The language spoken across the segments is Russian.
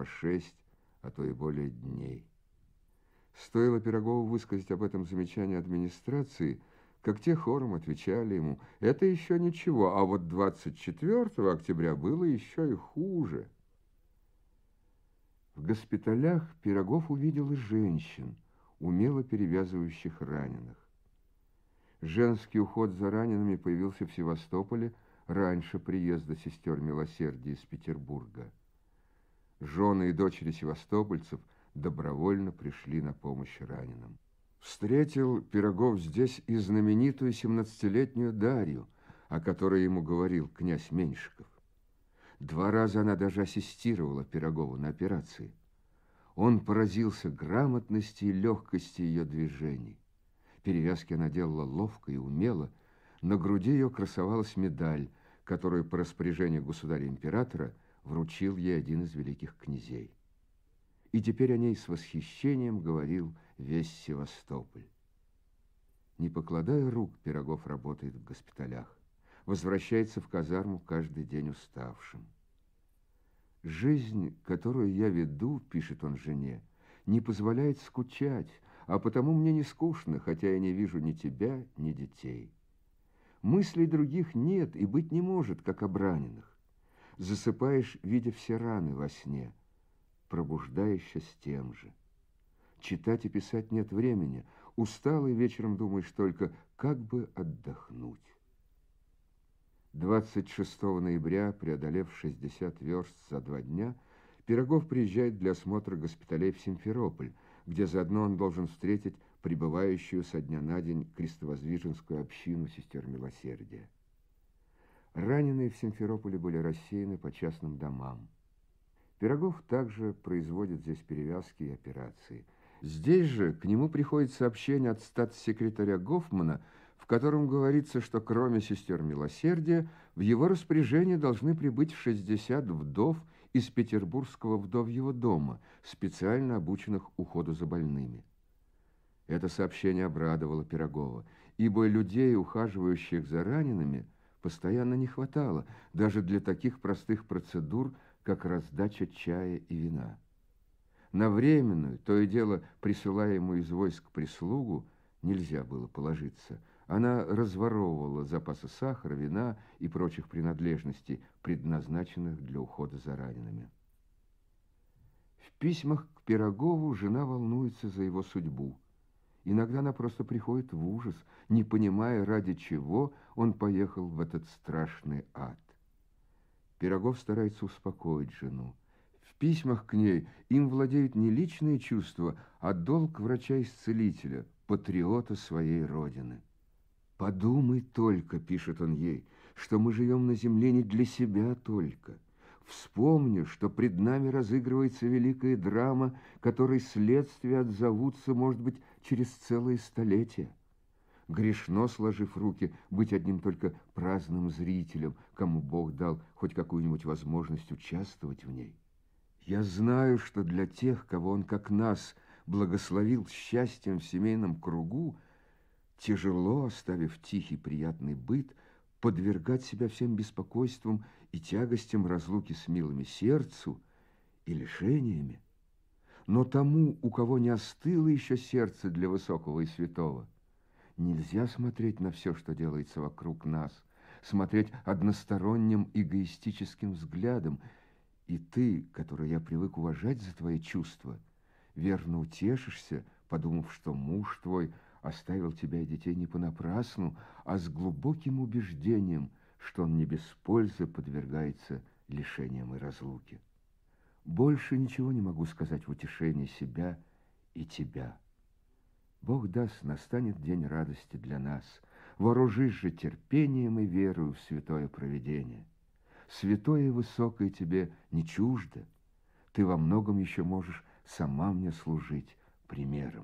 по 6, а то и более дней. Стоило Пирогову высказать об этом замечание администрации, как те хором отвечали ему: это еще ничего, а вот 24 октября было еще и хуже. В госпиталях Пирогов увидел и женщин, умело перевязывающих раненых. Женский уход за ранеными появился в Севастополе раньше приезда сестер милосердия из Петербурга. Жены и дочери севастопольцев добровольно пришли на помощь раненым. Встретил Пирогов здесь и знаменитую 17-летнюю Дарью, о которой ему говорил князь Меньшиков. 2 раза она даже ассистировала Пирогову на операции. Он поразился грамотности и легкости ее движений. Перевязки она делала ловко и умело. На груди ее красовалась медаль, которую по распоряжению государя-императора вручил ей один из великих князей. И теперь о ней с восхищением говорил весь Севастополь. Не покладая рук, Пирогов работает в госпиталях. Возвращается в казарму каждый день уставшим. «Жизнь, которую я веду, — пишет он жене, — не позволяет скучать, а потому мне не скучно, хотя я не вижу ни тебя, ни детей. Мыслей других нет и быть не может, как об раненых. Засыпаешь, видя все раны во сне, пробуждаешься с тем же. Читать и писать нет времени, усталый вечером думаешь только, как бы отдохнуть». 26 ноября, преодолев 60 верст за 2 дня, Пирогов приезжает для осмотра госпиталей в Симферополь, где заодно он должен встретить прибывающую со дня на день крестовоздвиженскую общину сестер милосердия. Раненые в Симферополе были рассеяны по частным домам. Пирогов также производит здесь перевязки и операции. Здесь же к нему приходит сообщение от статс-секретаря Гофмана, в котором говорится, что кроме сестер милосердия в его распоряжение должны прибыть 60 вдов из Петербургского вдовьего дома, специально обученных уходу за больными. Это сообщение обрадовало Пирогова, ибо людей, ухаживающих за ранеными, постоянно не хватало, даже для таких простых процедур, как раздача чая и вина. На временную, то и дело присылаемую из войск прислугу, нельзя было положиться. Она разворовывала запасы сахара, вина и прочих принадлежностей, предназначенных для ухода за ранеными. В письмах к Пирогову жена волнуется за его судьбу. Иногда она просто приходит в ужас, не понимая, ради чего он поехал в этот страшный ад. Пирогов старается успокоить жену. В письмах к ней им владеют не личные чувства, а долг врача-исцелителя, патриота своей родины. «Подумай только, — пишет он ей, — что мы живем на земле не для себя только. Вспомни, что пред нами разыгрывается великая драма, которой следствия отзовутся, может быть, через целые столетия. Грешно, сложив руки, быть одним только праздным зрителем, кому Бог дал хоть какую-нибудь возможность участвовать в ней. Я знаю, что для тех, кого Он, как нас, благословил счастьем в семейном кругу, тяжело, оставив тихий приятный быт, подвергать себя всем беспокойствам и тягостям разлуки с милыми сердцу и лишениями. Но тому, у кого не остыло еще сердце для высокого и святого, нельзя смотреть на все, что делается вокруг нас, смотреть односторонним эгоистическим взглядом. И ты, который я привык уважать за твои чувства, верно утешишься, подумав, что муж твой оставил тебя и детей не понапрасну, а с глубоким убеждением, что он не без пользы подвергается лишениям и разлуке. Больше ничего не могу сказать в утешении себя и тебя. Бог даст, настанет день радости для нас. Вооружись же терпением и верою в святое провидение. Святое и высокое тебе не чуждо. Ты во многом еще можешь сама мне служить примером.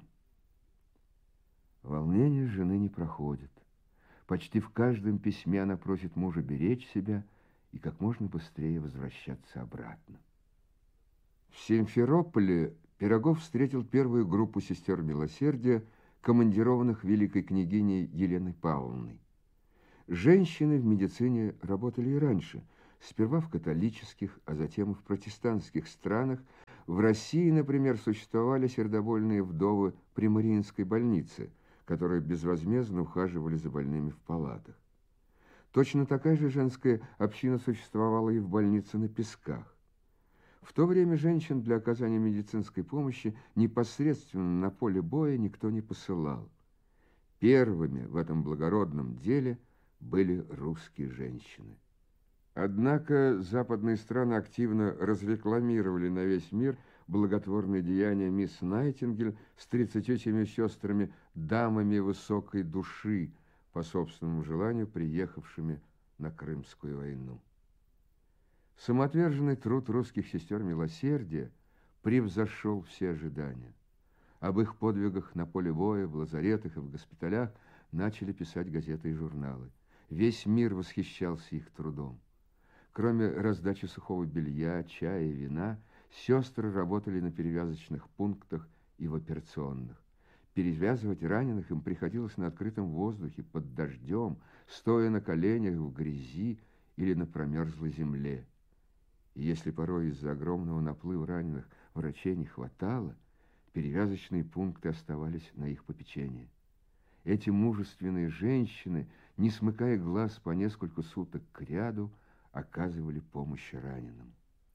Волнение жены не проходит. Почти в каждом письме она просит мужа беречь себя и как можно быстрее возвращаться обратно. В Симферополе Пирогов встретил первую группу сестер милосердия, командированных великой княгиней Еленой Павловной. Женщины в медицине работали и раньше, сперва в католических, а затем и в протестантских странах, В России, например, существовали сердобольные вдовы при Мариинской больнице, которые безвозмездно ухаживали за больными в палатах. Точно такая же женская община существовала и в больнице на Песках. В то время женщин для оказания медицинской помощи непосредственно на поле боя никто не посылал. Первыми в этом благородном деле были русские женщины. Однако западные страны активно разрекламировали на весь мир благотворные деяния мисс Найтингель с 37 сестрами, дамами высокой души, по собственному желанию приехавшими на Крымскую войну. Самоотверженный труд русских сестер милосердия превзошел все ожидания. Об их подвигах на поле боя, в лазаретах и в госпиталях начали писать газеты и журналы. Весь мир восхищался их трудом. Кроме раздачи сухого белья, чая и вина, сестры работали на перевязочных пунктах и в операционных. Перевязывать раненых им приходилось на открытом воздухе, под дождем, стоя на коленях в грязи или на промерзлой земле. И если порой из-за огромного наплыва раненых врачей не хватало, перевязочные пункты оставались на их попечении. Эти мужественные женщины, не смыкая глаз по несколько суток кряду, оказывали помощь раненым.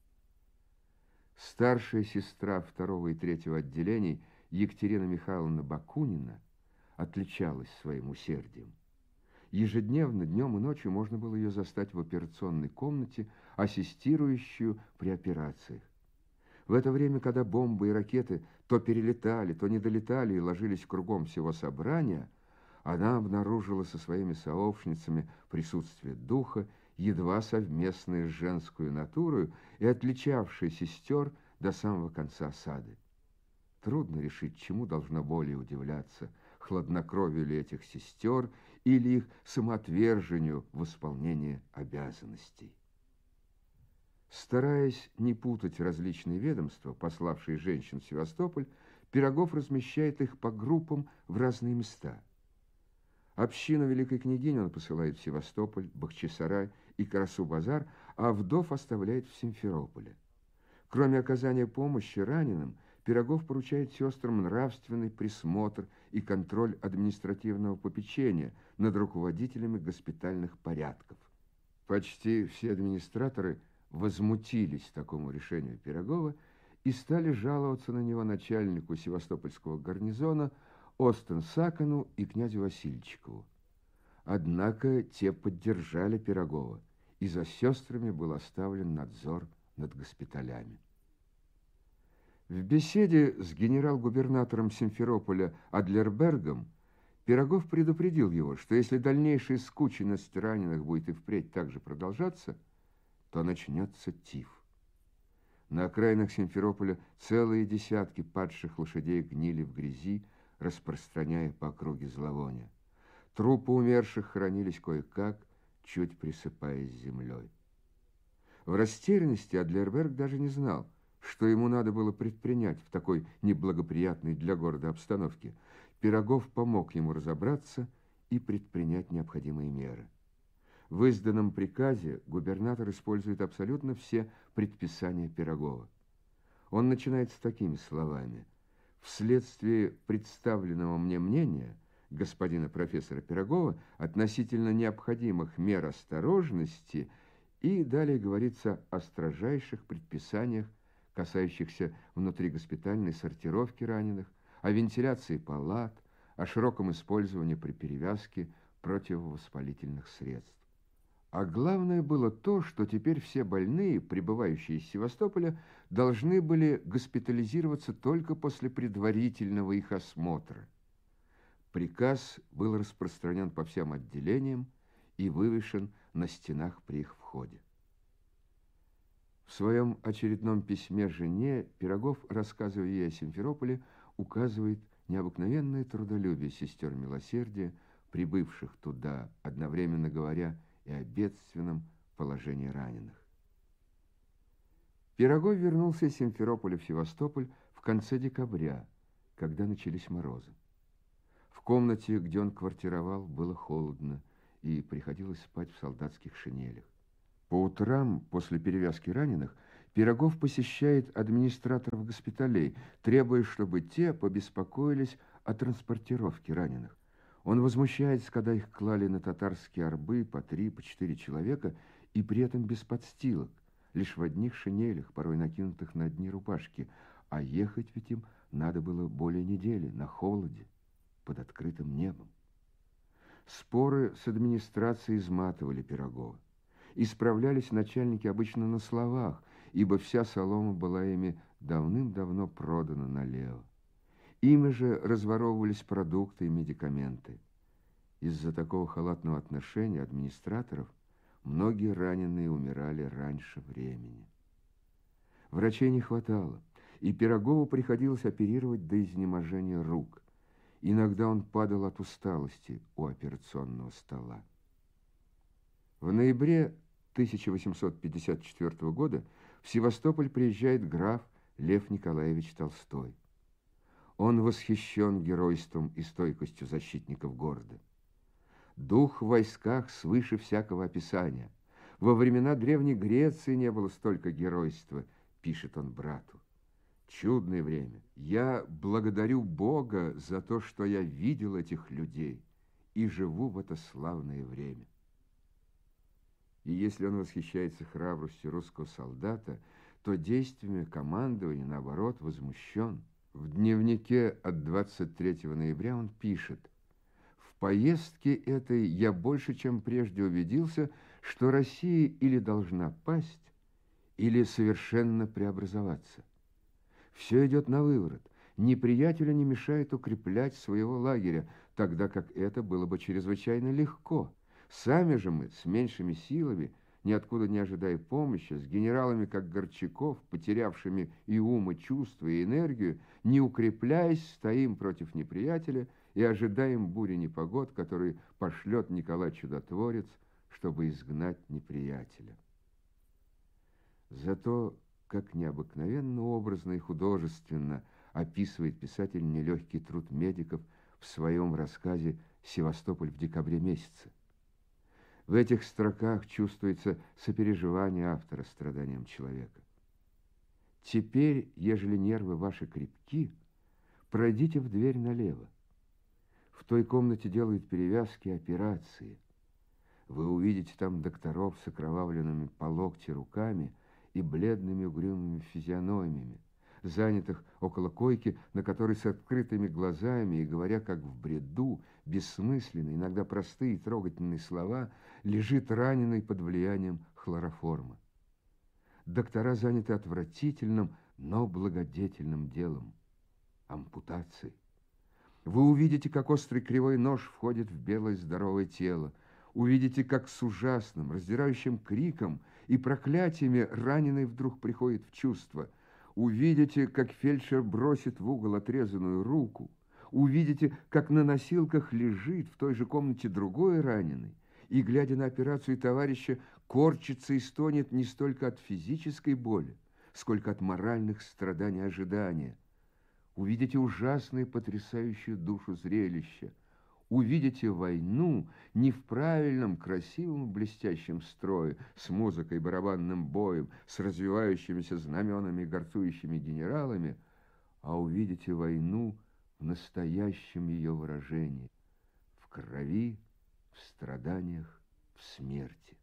Старшая сестра 2 и 3 отделений Екатерина Михайловна Бакунина отличалась своим усердием. Ежедневно, днем и ночью можно было ее застать в операционной комнате, ассистирующую при операциях. В это время, когда бомбы и ракеты то перелетали, то не долетали и ложились кругом всего собрания, она обнаружила со своими сообщницами присутствие духа, едва совместное с женскую натурою и отличавшее сестер до самого конца осады. Трудно решить, чему должно более удивляться, хладнокровию ли этих сестер или их самоотвержению в исполнении обязанностей. Стараясь не путать различные ведомства, пославшие женщин в Севастополь, Пирогов размещает их по группам в разные места. Общину великой княгини он посылает в Севастополь, Бахчисарай и Карасу-Базар, а вдов оставляет в Симферополе. Кроме оказания помощи раненым, Пирогов поручает сестрам нравственный присмотр и контроль административного попечения над руководителями госпитальных порядков. Почти все администраторы возмутились такому решению Пирогова и стали жаловаться на него начальнику севастопольского гарнизона Остен-Сакану и князю Васильчикову. Однако те поддержали Пирогова, и за сестрами был оставлен надзор над госпиталями. В беседе с генерал-губернатором Симферополя Адлербергом Пирогов предупредил его, что если дальнейшая скученность раненых будет и впредь также продолжаться, то начнется тиф. На окраинах Симферополя целые десятки падших лошадей гнили в грязи, распространяя по округе зловоние. Трупы умерших хранились кое-как, чуть присыпаясь землей. В растерянности Адлерберг даже не знал, что ему надо было предпринять в такой неблагоприятной для города обстановке. Пирогов помог ему разобраться и предпринять необходимые меры. В изданном приказе губернатор использует абсолютно все предписания Пирогова. Он начинает с такими словами: «Вследствие представленного мне мнения господина профессора Пирогова относительно необходимых мер осторожности», и далее говорится о строжайших предписаниях, касающихся внутригоспитальной сортировки раненых, о вентиляции палат, о широком использовании при перевязке противовоспалительных средств. А главное было то, что теперь все больные, прибывающие из Севастополя, должны были госпитализироваться только после предварительного их осмотра. Приказ был распространен по всем отделениям и вывешен на стенах при их входе. В своем очередном письме жене Пирогов, рассказывая ей о Симферополе, указывает необыкновенное трудолюбие сестер милосердия, прибывших туда, одновременно говоря и о бедственном положении раненых. Пирогов вернулся из Симферополя в Севастополь в конце декабря, когда начались морозы. В комнате, где он квартировал, было холодно, и приходилось спать в солдатских шинелях. По утрам, после перевязки раненых, Пирогов посещает администраторов госпиталей, требуя, чтобы те побеспокоились о транспортировке раненых. Он возмущается, когда их клали на татарские арбы по 3, по 4 человека, и при этом без подстилок, лишь в одних шинелях, порой накинутых на одни рубашки, а ехать ведь им надо было более недели на холоде, под открытым небом. Споры с администрацией изматывали Пирогова. Исправлялись начальники обычно на словах, ибо вся солома была ими давным-давно продана налево. Ими же разворовывались продукты и медикаменты. Из-за такого халатного отношения администраторов многие раненые умирали раньше времени. Врачей не хватало, и Пирогову приходилось оперировать до изнеможения рук. Иногда он падал от усталости у операционного стола. В ноябре 1854 года в Севастополь приезжает граф Лев Николаевич Толстой. Он восхищен геройством и стойкостью защитников города. Дух в войсках свыше всякого описания. Во времена Древней Греции не было столько геройства, пишет он брату. Чудное время. Я благодарю Бога за то, что я видел этих людей и живу в это славное время. И если он восхищается храбростью русского солдата, то действиями командования, наоборот, возмущен. В дневнике от 23 ноября он пишет: «В поездке этой я больше, чем прежде убедился, что Россия или должна пасть, или совершенно преобразоваться. Все идет на выворот. Неприятелю не мешает укреплять своего лагеря, тогда как это было бы чрезвычайно легко. Сами же мы с меньшими силами, ниоткуда не ожидая помощи, с генералами, как Горчаков, потерявшими и ум, и чувства, и энергию, не укрепляясь, стоим против неприятеля и ожидаем бури непогод, который пошлет Николай Чудотворец, чтобы изгнать неприятеля». Зато как необыкновенно образно и художественно описывает писатель нелегкий труд медиков в своем рассказе «Севастополь в декабре месяце». В этих строках чувствуется сопереживание автора страданиям человека. «Теперь, ежели нервы ваши крепки, пройдите в дверь налево. В той комнате делают перевязки и операции. Вы увидите там докторов с окровавленными по локти руками и бледными угрюмыми физиономиями, занятых около койки, на которой с открытыми глазами и говоря как в бреду, бессмысленные, иногда простые и трогательные слова, лежит раненый под влиянием хлороформа. Доктора заняты отвратительным, но благодетельным делом – ампутацией. Вы увидите, как острый кривой нож входит в белое здоровое тело, увидите, как с ужасным, раздирающим криком и проклятиями раненый вдруг приходит в чувство. Увидите, как фельдшер бросит в угол отрезанную руку. Увидите, как на носилках лежит в той же комнате другой раненый. И, глядя на операцию товарища, корчится и стонет не столько от физической боли, сколько от моральных страданий и ожидания. Увидите ужасное, потрясающее душу зрелище. Увидите войну не в правильном, красивом, блестящем строе, с музыкой, барабанным боем, с развивающимися знаменами и горцующими генералами, а увидите войну в настоящем ее выражении, в крови, в страданиях, в смерти.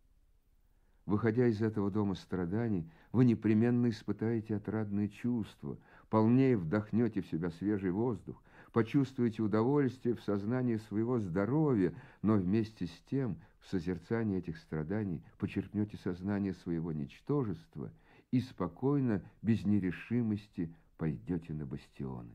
Выходя из этого дома страданий, вы непременно испытаете отрадные чувства, полнее вдохнете в себя свежий воздух, почувствуете удовольствие в сознании своего здоровья, но вместе с тем в созерцании этих страданий почерпнете сознание своего ничтожества и спокойно, без нерешимости, пойдете на бастионы.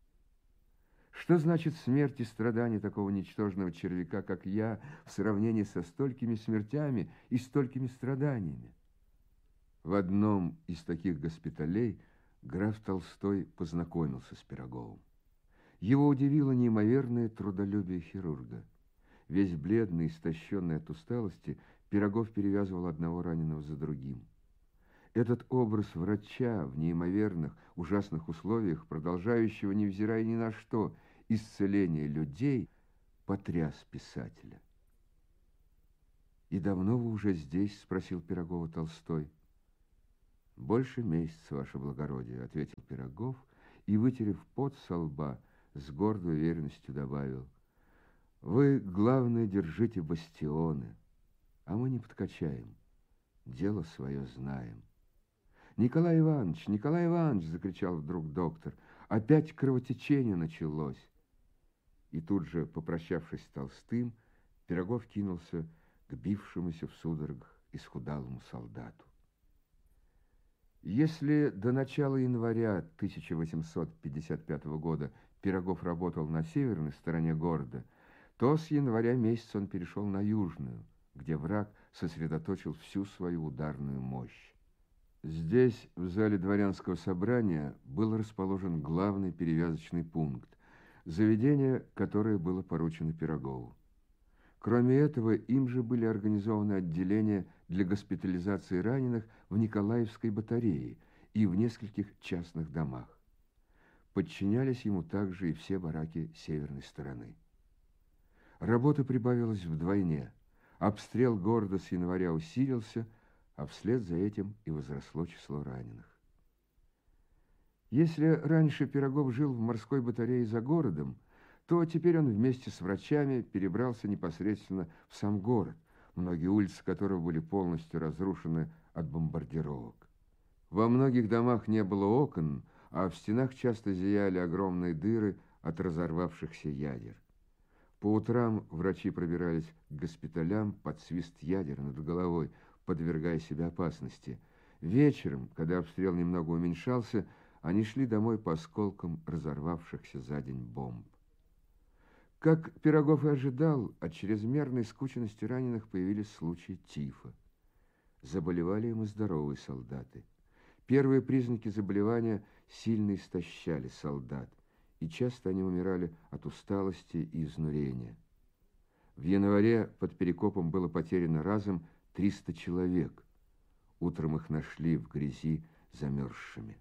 Что значит смерть и страдания такого ничтожного червяка, как я, в сравнении со столькими смертями и столькими страданиями? В одном из таких госпиталей граф Толстой познакомился с Пироговым. Его удивило неимоверное трудолюбие хирурга. Весь бледный, истощенный от усталости, Пирогов перевязывал одного раненого за другим. Этот образ врача в неимоверных, ужасных условиях, продолжающего, невзирая ни на что, исцеление людей, потряс писателя. «И давно вы уже здесь?» – спросил Пирогова Толстой. Больше месяца, ваше благородие, ответил Пирогов и, вытерев пот со лба, с гордой уверенностью добавил: вы, главное, держите бастионы, а мы не подкачаем, дело свое знаем. Николай Иванович, Николай Иванович, закричал вдруг доктор, опять кровотечение началось. И тут же, попрощавшись с Толстым, Пирогов кинулся к бившемуся в судорогах исхудалому солдату. Если до начала января 1855 года Пирогов работал на северной стороне города, то с января месяца он перешел на южную, где враг сосредоточил всю свою ударную мощь. Здесь, в зале дворянского собрания, был расположен главный перевязочный пункт, заведение, которое было поручено Пирогову. Кроме этого, им же были организованы отделения для госпитализации раненых в Николаевской батарее и в нескольких частных домах. Подчинялись ему также и все бараки северной стороны. Работы прибавилось вдвойне. Обстрел города с января усилился, а вслед за этим и возросло число раненых. Если раньше Пирогов жил в морской батарее за городом, то теперь он вместе с врачами перебрался непосредственно в сам город, многие улицы которого были полностью разрушены от бомбардировок. Во многих домах не было окон, а в стенах часто зияли огромные дыры от разорвавшихся ядер. По утрам врачи пробирались к госпиталям под свист ядер над головой, подвергая себя опасности. Вечером, когда обстрел немного уменьшался, они шли домой по осколкам разорвавшихся за день бомб. Как Пирогов и ожидал, от чрезмерной скученности раненых появились случаи тифа. Заболевали им и здоровые солдаты. Первые признаки заболевания сильно истощали солдат, и часто они умирали от усталости и изнурения. В январе под Перекопом было потеряно разом 300 человек. Утром их нашли в грязи замерзшими.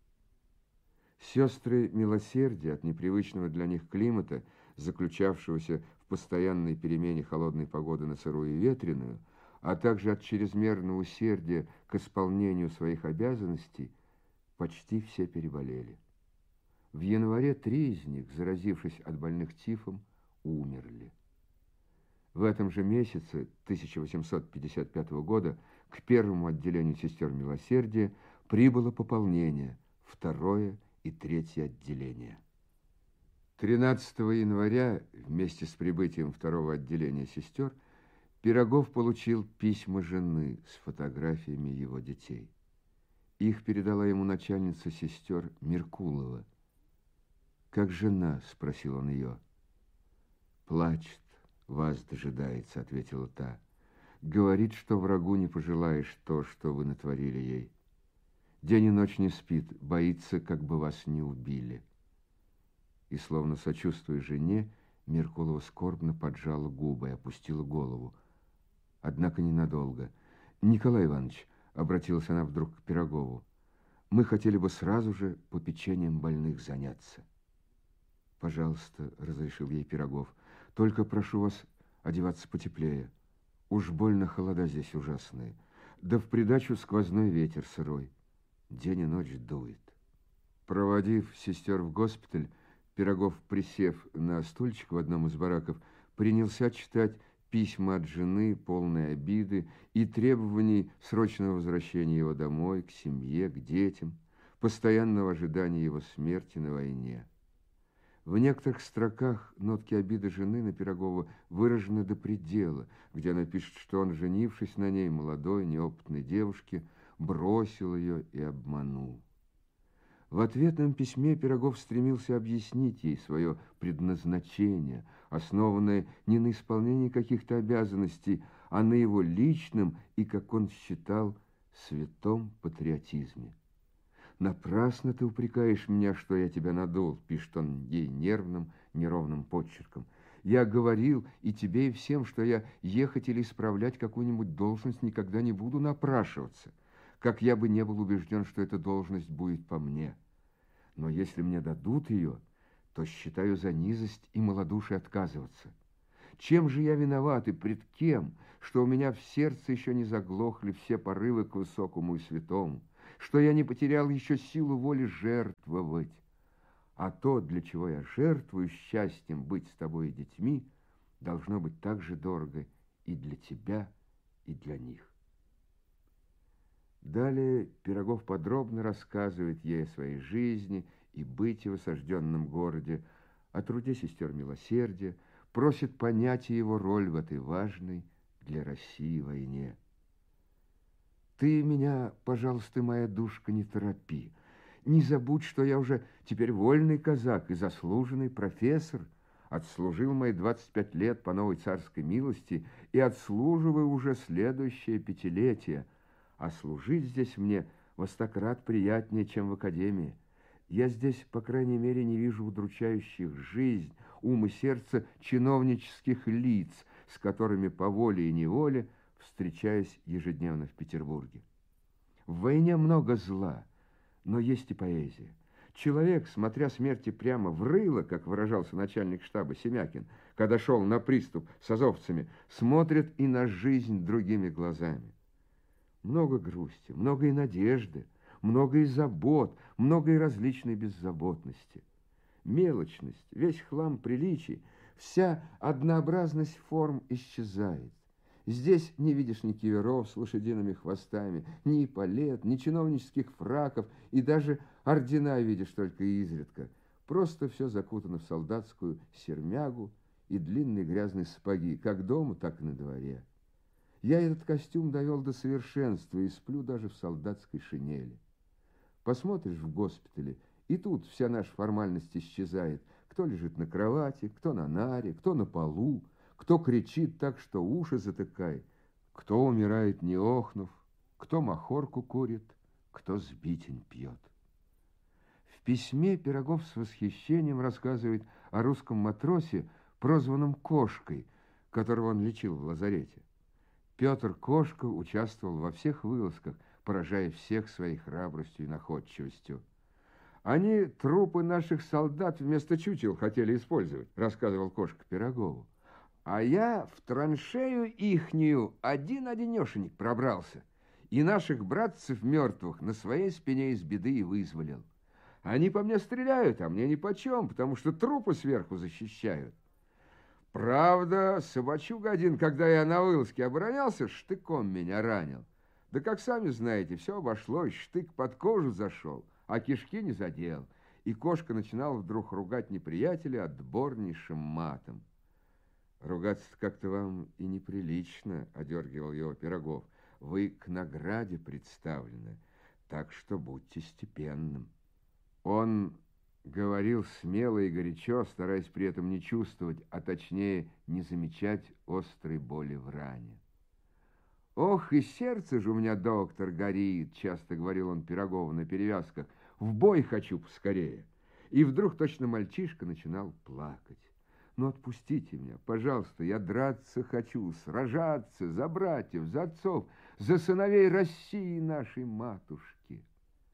Сестры милосердия от непривычного для них климата, заключавшегося в постоянной перемене холодной погоды на сырую и ветреную, а также от чрезмерного усердия к исполнению своих обязанностей, почти все переболели. В январе 3 из них, заразившись от больных тифом, умерли. В этом же месяце 1855 года к первому отделению сестер милосердия прибыло пополнение, 2-е и 3-е отделения. 13 января вместе с прибытием 2-го отделения сестер Пирогов получил письма жены с фотографиями его детей. Их передала ему начальница сестер Меркулова. «Как жена?» – спросил он ее. «Плачет, вас дожидается», – ответила та. «Говорит, что врагу не пожелаешь то, что вы натворили ей. День и ночь не спит, боится, как бы вас не убили». И, словно сочувствуя жене, Меркулова скорбно поджала губы и опустила голову. Однако ненадолго. «Николай Иванович», — обратилась она вдруг к Пирогову, — «мы хотели бы сразу же попечением больных заняться». «Пожалуйста», — разрешил ей Пирогов, — «только прошу вас одеваться потеплее. Уж больно холода здесь ужасные. Да в придачу сквозной ветер сырой. День и ночь дует». Проводив сестер в госпиталь, Пирогов, присев на стульчик в одном из бараков, принялся читать письма от жены, полные обиды и требований срочного возвращения его домой, к семье, к детям, постоянного ожидания его смерти на войне. В некоторых строках нотки обиды жены на Пирогова выражены до предела, где она пишет, что он, женившись на ней, молодой, неопытной девушке, бросил ее и обманул. В ответном письме Пирогов стремился объяснить ей свое предназначение, основанное не на исполнении каких-то обязанностей, а на его личном и, как он считал, святом патриотизме. «Напрасно ты упрекаешь меня, что я тебя надул», — пишет он ей нервным, неровным почерком. «Я говорил и тебе, и всем, что я ехать или исправлять какую-нибудь должность никогда не буду напрашиваться, как я бы не был убежден, что эта должность будет по мне. Но если мне дадут ее, то считаю за низость и малодушие отказываться. Чем же я виноват и пред кем, что у меня в сердце еще не заглохли все порывы к высокому и святому, что я не потерял еще силу воли жертвовать. А то, для чего я жертвую счастьем быть с тобой и детьми, должно быть так же дорого и для тебя, и для них. Далее Пирогов подробно рассказывает ей о своей жизни и быте в осажденном городе, о труде сестер милосердия, просит понять его роль в этой важной для России войне. Ты меня, пожалуйста, моя душка, не торопи. Не забудь, что я уже теперь вольный казак и заслуженный профессор. Отслужил мои 25 лет по новой царской милости и отслуживаю уже следующее пятилетие. А служить здесь мне во сто крат приятнее, чем в академии. Я здесь, по крайней мере, не вижу удручающих жизнь, ум и сердце чиновнических лиц, с которыми по воле и неволе встречаюсь ежедневно в Петербурге. В войне много зла, но есть и поэзия. Человек, смотря смерти прямо в рыло, как выражался начальник штаба Семякин, когда шел на приступ с азовцами, смотрит и на жизнь другими глазами. Много грусти, много и надежды, много и забот, много и различной беззаботности. Мелочность, весь хлам приличий, вся однообразность форм исчезает. Здесь не видишь ни киверов с лошадиными хвостами, ни эполет, ни чиновнических фраков, и даже ордена видишь только изредка. Просто все закутано в солдатскую сермягу и длинные грязные сапоги, как дома, так и на дворе. Я этот костюм довел до совершенства и сплю даже в солдатской шинели. Посмотришь в госпитале, и тут вся наша формальность исчезает. Кто лежит на кровати, кто на наре, кто на полу, кто кричит так, что уши затыкай, кто умирает не охнув, кто махорку курит, кто сбитень пьет. В письме Пирогов с восхищением рассказывает о русском матросе, прозванном Кошкой, которого он лечил в лазарете. Петр Кошка участвовал во всех вылазках, поражая всех своей храбростью и находчивостью. «Они трупы наших солдат вместо чучел хотели использовать», рассказывал Кошка Пирогову. «А я в траншею ихнюю один-одинешенек пробрался, и наших братцев мертвых на своей спине из беды и вызволил. Они по мне стреляют, а мне нипочем, потому что трупы сверху защищают. Правда, собачуга один, когда я на вылазке оборонялся, штыком меня ранил. Да, как сами знаете, все обошлось, штык под кожу зашел, а кишки не задел». И Кошка начинал вдруг ругать неприятеля отборнейшим матом. «Ругаться-то как-то вам и неприлично», — одергивал его Пирогов. «Вы к награде представлены, так что будьте степенным». Он говорил смело и горячо, стараясь при этом не чувствовать, а точнее не замечать острой боли в ране. «Ох, и сердце же у меня, доктор, горит», — часто говорил он Пирогову на перевязках. «В бой хочу поскорее». И вдруг точно мальчишка начинал плакать. «Ну, отпустите меня, пожалуйста, я драться хочу, сражаться за братьев, за отцов, за сыновей России нашей матушки».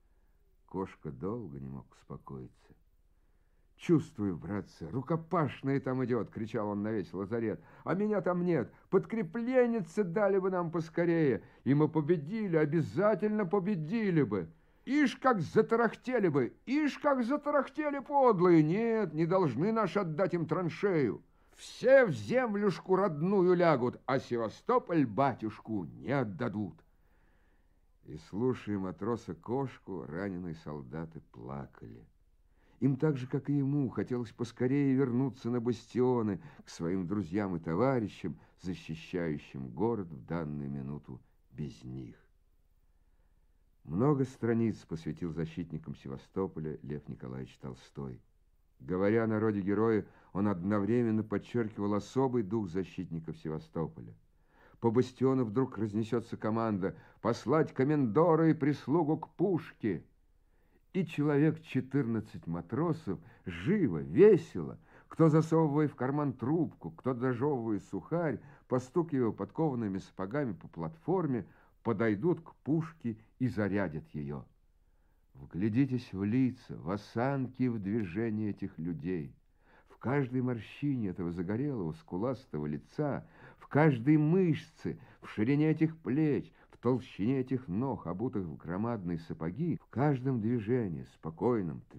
Кошка долго не мог успокоиться. «Чувствую, братцы, рукопашная там идет!» — кричал он на весь лазарет. «А меня там нет! Подкрепленницы дали бы нам поскорее, и мы победили, обязательно победили бы! Ишь, как затарахтели бы! Ишь, как затарахтели подлые! Нет, не должны наши отдать им траншею! Все в землюшку родную лягут, а Севастополь батюшку не отдадут!» И, слушая матроса Кошку, раненые солдаты плакали. Им так же, как и ему, хотелось поскорее вернуться на бастионы к своим друзьям и товарищам, защищающим город в данную минуту без них. Много страниц посвятил защитникам Севастополя Лев Николаевич Толстой. Говоря о народе-герое, он одновременно подчеркивал особый дух защитников Севастополя. По бастиону вдруг разнесется команда «Послать комендора и прислугу к пушке!» И человек 14 матросов живо, весело, кто засовывая в карман трубку, кто дожевывая сухарь, постукивая подкованными сапогами по платформе, подойдут к пушке и зарядят ее. Вглядитесь в лица, в осанки и в движения этих людей. В каждой морщине этого загорелого, скуластого лица, в каждой мышце, в ширине этих плеч, в толщине этих ног, обутых в громадные сапоги, в каждом движении, спокойном,